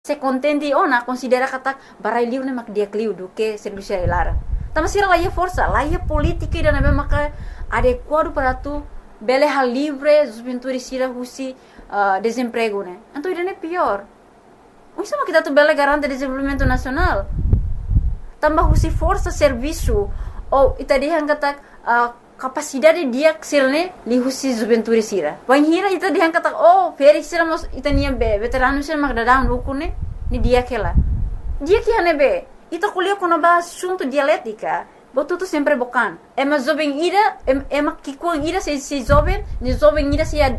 se contente ona considera kata barai liu ne mak dia kliu do que serviço lara. Tama sira lá força, lá política e na maka adequado para tu bele hal livre, juventude sira husi desemprego né. Então isso é pior. Isso é kita tu bele garante desenvolvimento nacional. Tambah husi força serviço ou itadihan kata capacidade dia sirne li husi juventude sira. Wan hira itadihan kata oh feri sira mos itania be veterano sira mak dadang lukune ni dia kela. Dia que hane be ita kuliah kono ba assunto dialética. Botu tu sempre bocan. Ema jovem ira, ema kikuang ira se jovem, ni jovem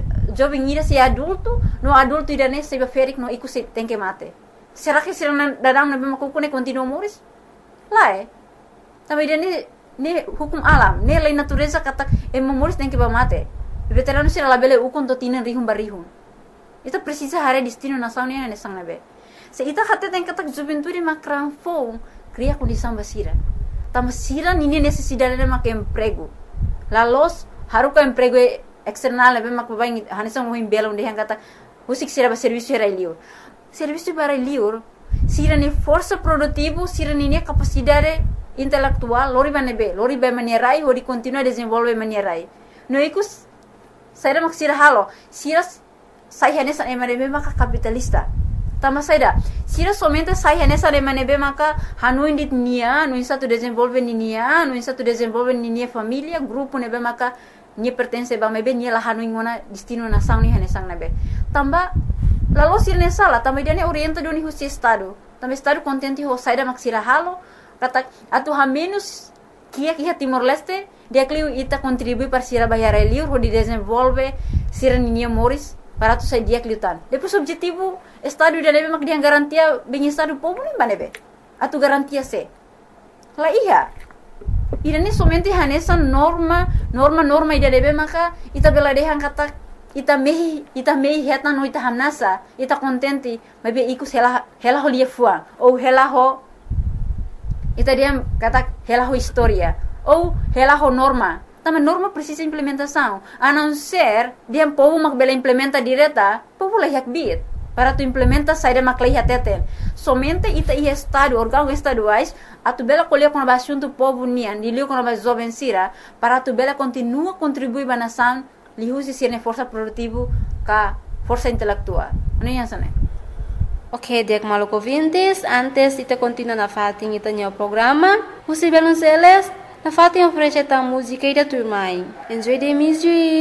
ira se adulto, no adulto ira ne se beferik no iku se tem que mate. Será que sira dadang na be makukune continua moris? Lá também ne hukum alam, ne lei natureza kata moris tem que ba mate. Veterano sira labele ukon to tinan rihum barihum. Ita precisa hare destino nação ne sang na be. Se ita hate tem kata juventude makran fo, cria condição basira. Tama sira nini necessidade de mak emprego. La los haruka emprego external be mak baing hanesang mo himbela onde hang kata husik sira ba serviço era liur. Serviço para liur sira ni força produtivo, sira ni capacidade intelectual, lori ba manierai ou de continuar desenvolver manierai. No ikus saira mak sira halo, sira sai hanesan emanebe mak capitalista. Tama saida, sira somente sai nessa remanebe maka hanuin dit nia, no insa tu desenvolve nia, no insa tu desenvolve nia família, grupo nebe maka nia pertence ba mebe nia la hanuin ngona destino na sang ni hanesang nebe. Tamba lalu sira nessa la, tamba dia ne orienta do ni husi estado. Tamba estado contente ho saida mak sira halo, kata atu ha menos kia Timor Leste, dia kliu ita contribui para sira bayar liur ho di desenvolve sira nia moris para tu sai dia kliutan. Depois objetivo estado da nebe mak dia garantia bem estado povo nem banebe. Atu garantia se. La iya. Ida ni somente hanesa norma ida nebe maka ita bela dehan kata ita mehi heta no ita hamnasa, ita contente, mabe iku hela ho lia fuang ou hela ho ita dia kata hela ho historia ou hela ho norma. Também norma precisa implementação. A não ser dia povo mak bela implementa direta, povo la yak bit. Para tu implementa saída maklai hateten. Somente ita ia estado, órgão estaduais, a tu bela colher com a assunto povo nian, liu com a jovem sira, para tu bela continua contribuir para a nação, li usi sirne força produtiva ka força intelectual. Não é isso, né? Ok, dek maluk ouvintes, antes ita continua na fatin ita nyo programa, usi belun seles, na fatin oferece ta música ida turmai. Enjoy the music.